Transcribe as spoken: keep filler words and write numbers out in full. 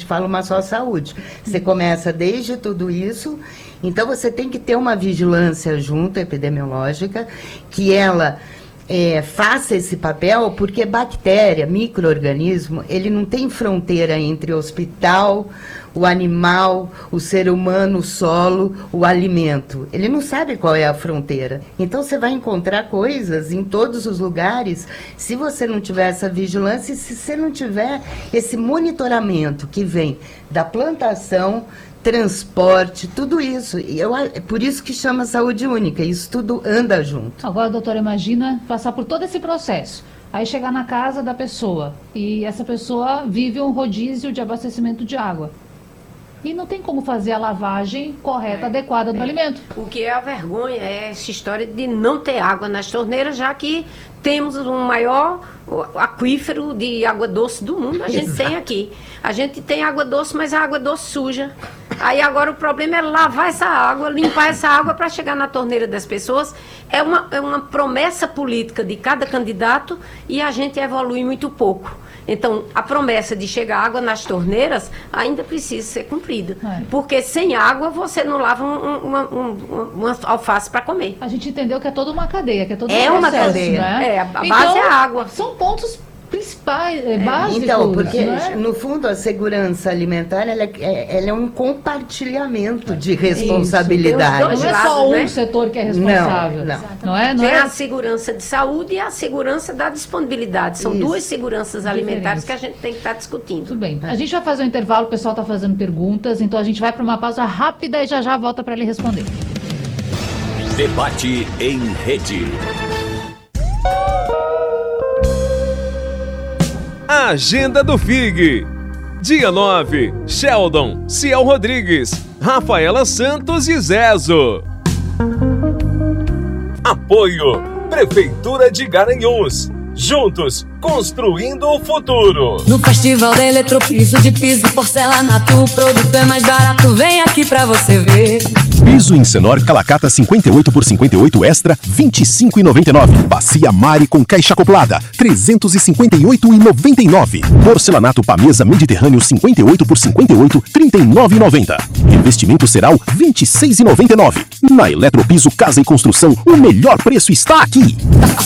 fala uma só saúde. Você começa desde tudo isso, então você tem que ter uma vigilância junto, epidemiológica, que ela é, faça esse papel, porque bactéria, micro-organismo, ele não tem fronteira entre hospital, o animal, o ser humano, o solo, o alimento. Ele não sabe qual é a fronteira. Então, você vai encontrar coisas em todos os lugares, se você não tiver essa vigilância e se você não tiver esse monitoramento que vem da plantação, transporte, tudo isso. E eu, é por isso que chama saúde única. Isso tudo anda junto. Agora, doutora, imagina passar por todo esse processo. Aí chegar na casa da pessoa e essa pessoa vive um rodízio de abastecimento de água. E não tem como fazer a lavagem correta, é, adequada do é. alimento. O que é a vergonha é essa história de não ter água nas torneiras, já que temos o maior aquífero de água doce do mundo. A gente Exato. tem aqui. A gente tem água doce, mas a água doce suja. Aí agora o problema é lavar essa água, limpar essa água para chegar na torneira das pessoas. É uma, é uma promessa política de cada candidato e a gente evolui muito pouco. Então, a promessa de chegar água nas torneiras ainda precisa ser cumprida. É. Porque sem água você não lava um, uma, um, uma alface para comer. A gente entendeu que é toda uma cadeia, que é todo é um uma processo, cadeia. Né? É, a base então, é a água. São pontos principais, é, básicos. Então, porque né? no fundo a segurança alimentar ela é, ela é um compartilhamento de responsabilidade. Não é só um né? setor que é responsável. Não, não. não é, não Tem é? a segurança de saúde e a segurança da disponibilidade. São Isso. duas seguranças alimentares que a gente tem que estar discutindo. Tudo bem. A gente vai fazer um intervalo, o pessoal está fazendo perguntas, então a gente vai para uma pausa rápida e já já volta para ele responder. Debate em rede. Agenda do F I G. Dia nove, Sheldon, Ciel Rodrigues, Rafaela Santos e Zezo. Apoio, Prefeitura de Garanhuns. Juntos, construindo o futuro. No Festival da Eletropiso, de piso porcelanato, o produto é mais barato, vem aqui pra você ver. Piso Incenor Calacata cinquenta e oito por cinquenta e oito Extra, vinte e cinco reais e noventa e nove centavos. Bacia Mari com caixa acoplada, trezentos e cinquenta e oito reais e noventa e nove centavos. Porcelanato Pamesa Mediterrâneo cinquenta e oito por cinquenta e oito, trinta e nove reais e noventa centavos. Revestimento Ceral, vinte e seis reais e noventa e nove centavos. Na Eletropiso Casa e Construção, o melhor preço está aqui.